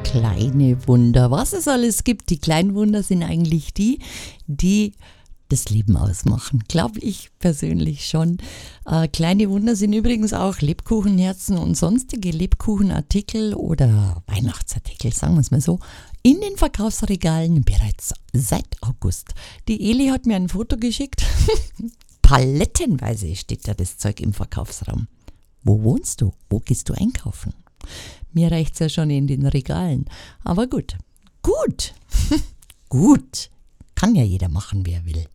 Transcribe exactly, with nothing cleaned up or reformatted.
Kleine Wunder. Was es alles gibt, die kleinen Wunder sind eigentlich die, die das Leben ausmachen. Glaube ich persönlich schon. Äh, kleine Wunder sind übrigens auch Lebkuchenherzen und sonstige Lebkuchenartikel oder Weihnachtsartikel, sagen wir es mal so, in den Verkaufsregalen bereits seit August. Die Eli hat mir ein Foto geschickt. Palettenweise steht da das Zeug im Verkaufsraum. Wo wohnst du? Wo gehst du einkaufen? Mir reicht's ja schon in den Regalen. Aber gut. Gut. Gut. Kann ja jeder machen, wer will.